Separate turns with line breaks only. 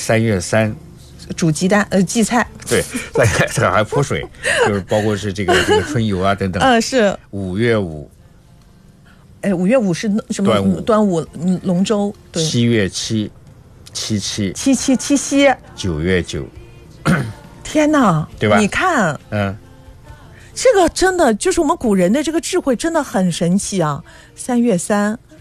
3月3
煮鸡蛋荠菜，
对，这还泼水，就是包括是这个春游啊等等。
是
5月5，
哎，5月5是什么？端午龙舟。对。
7月7，七夕。9月9，
天哪，
对吧？
你看，这个真的就是我们古人的这个智慧，真的很神奇啊！3月3，